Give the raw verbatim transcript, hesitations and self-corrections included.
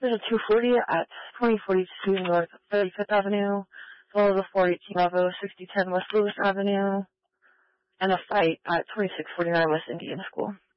There's a two forty at twenty forty-two North thirty-fifth Avenue, as well as a four eighteen Bravo sixty ten West Lewis Avenue, and a fight at twenty-six forty-nine West Indian School.